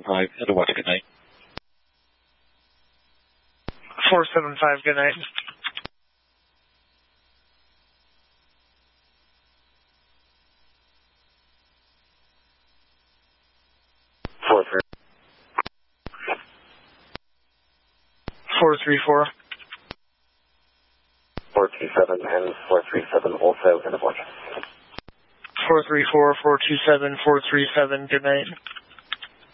475, and a watch, good night. 475, good night. Four three four. 427 and 437 also, and a watch. 434, 427, 437, good night.